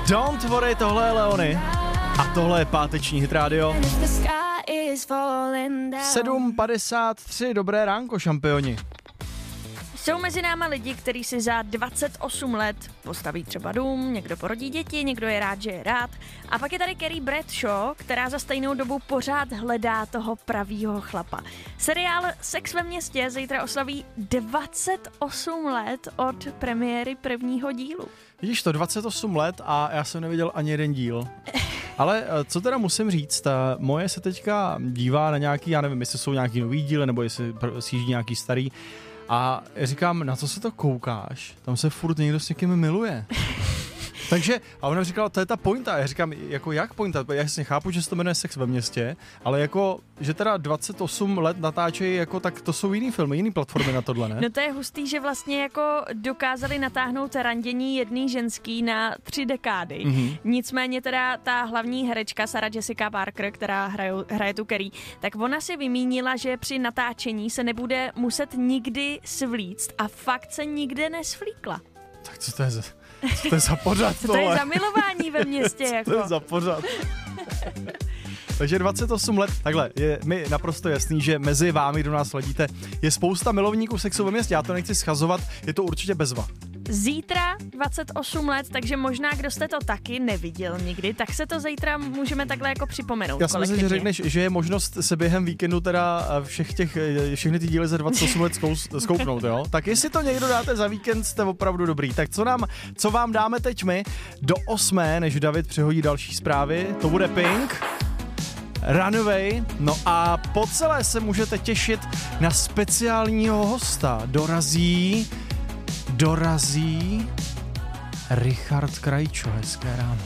Don't worry, tohle je Leony a tohle je páteční Hit Radio. 7:53, dobré ránko, šampioni. Jsou mezi náma lidi, kteří si za 28 let postaví třeba dům, někdo porodí děti, někdo je rád, že je rád. A pak je tady Carrie Bradshaw, která za stejnou dobu pořád hledá toho pravýho chlapa. Seriál Sex ve městě zítra oslaví 28 let od premiéry prvního dílu. Vidíš to, 28 let a já jsem neviděl ani jeden díl. Ale co teda musím říct, moje se teďka dívá na nějaký, já nevím, jestli jsou nějaký nový díly, nebo jestli sjíždí nějaký starý. A říkám, na co se to koukáš? Tam se furt někdo s někým miluje. Takže, a ona říkala, to je ta pointa. A já říkám, jako jak pointa? Já jasně chápu, že se to jmenuje Sex ve městě, ale jako, že teda 28 let natáčejí, jako, tak to jsou jiný filmy, jiný platformy na tohle, ne? No to je hustý, že vlastně jako dokázali natáhnout randění jedný ženský na 3 dekády. Mm-hmm. Nicméně teda ta hlavní herečka Sarah Jessica Parker, která hraje tu Carrie, tak ona si vymínila, že při natáčení se nebude muset nikdy svlíct a fakt se nikde nesvlíkla. Tak co to je za pořad tohle? To je zamilování ve městě. Jako. To je za pořad. Takže 28 let, takhle, je mi naprosto jasný, že mezi vámi, kdo nás sledíte, je spousta milovníků sexu ve městě. Já to nechci schazovat, je to určitě bezva. Zítra 28 let, takže možná, kdo jste to taky neviděl nikdy, tak se to zítra můžeme takhle jako připomenout. Já si myslím, že řekneš, že je možnost se během víkendu teda všechny ty díly za 28 let zkouknout, jo? Tak jestli to někdo dáte za víkend, jste opravdu dobrý. Tak co vám dáme teď my do 8, než David přihodí další zprávy, to bude Pink, Runaway, no a po celé se můžete těšit na speciálního hosta. Dorazí Richard Krajčo, hezké ráno.